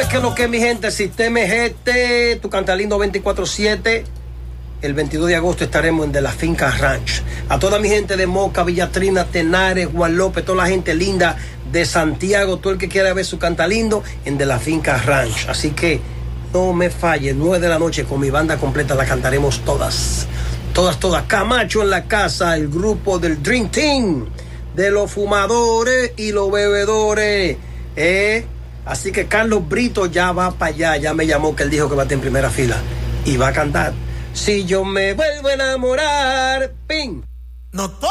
que lo que mi gente, Sistema GT, tu Cantalindo 24/7. El 22 de agosto estaremos en De la Finca Ranch. A toda mi gente de Moca, Villatrina, Tenares, Juan López, toda la gente linda de Santiago, todo el que quiera ver su Cantalindo en De la Finca Ranch. Así que no me falle, 9 de la noche con mi banda completa la cantaremos todas. Todas. Camacho en la casa, el grupo del Dream Team, de los fumadores y los bebedores. Así que Carlos Brito ya va para allá, ya me llamó que él dijo que va a estar en primera fila y va a cantar. Si yo me vuelvo a enamorar, ¡ping! No